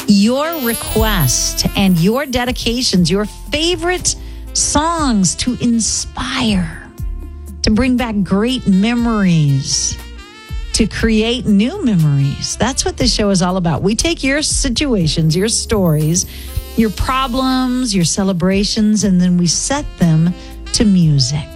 your request and your dedications, your favorite songs to inspire, to bring back great memories, to create new memories. That's what this show is all about. We take your situations, your stories, your problems, your celebrations, and then we set them to music.